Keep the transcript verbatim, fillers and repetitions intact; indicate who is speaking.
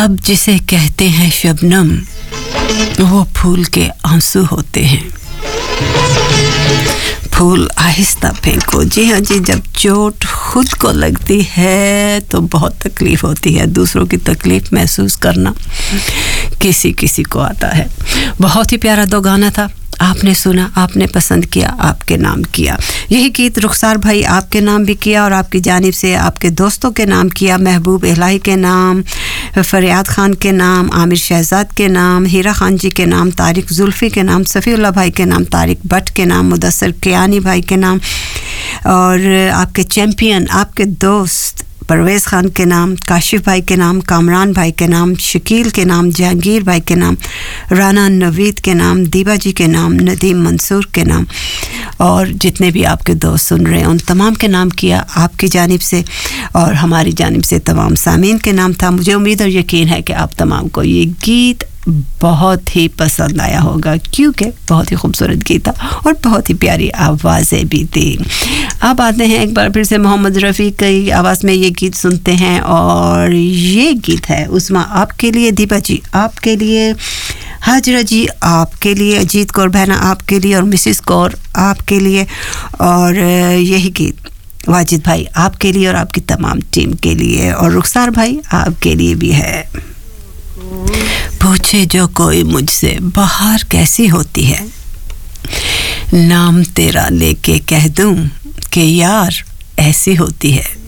Speaker 1: अब जिसे कहते हैं शबनम वो फूल के आंसू होते हैं फूल आहिस्ता फेंको जी हाँ जी जब चोट खुद को लगती है तो बहुत तकलीफ होती है दूसरों की तकलीफ महसूस करना किसी किसी को आता है बहुत ही प्यारा दो गाना था आपने सुना आपने पसंद किया आपके नाम किया यही गीत रुखसार भाई आपके नाम भी किया और आपकी जानिब से आपके दोस्तों के नाम किया महबूब इलाही के नाम फरियाद खान के नाम आमिर शहजाद के नाम हीरा खान जी के नाम तारिक जुल्फी के नाम सफ़ीउल्लाह भाई के नाम तारिक भट्ट के नाम मुदस्सर कियानी भाई के नाम और आपके चैंपियन आपके दोस्त परवेज़ खान के नाम काशिफ भाई के नाम कामरान भाई के नाम शकील के नाम जहांगीर भाई के नाम राना नवीद के नाम दीबा जी के नाम नदीम मंसूर के नाम और जितने भी आपके दोस्त सुन रहे हैं उन तमाम के नाम किया आपकी जानिब से और हमारी जानिब से तमाम सामीन के नाम था मुझे उम्मीद और यकीन है कि आप तमाम को ये गीत बहुत ही पसंद आया होगा क्योंकि बहुत ही खूबसूरत गीत था और बहुत ही प्यारी आवाज़ें भी थी अब आते हैं एक बार फिर से मोहम्मद रफ़ी की आवाज़ में ये गीत सुनते हैं और ये गीत है उस्मा आपके लिए दीपा जी आपके लिए हाजरा जी आपके लिए अजीत कौर बहना आपके लिए और मिसिस कौर आपके लिए और यही गीत वाजिद भाई आपके लिए और आपकी तमाम टीम के लिए और रुखसार भाई आपके लिए भी है पूछे जो कोई मुझसे बाहर कैसी होती है नाम तेरा लेके कह दूं कि यार ऐसी होती है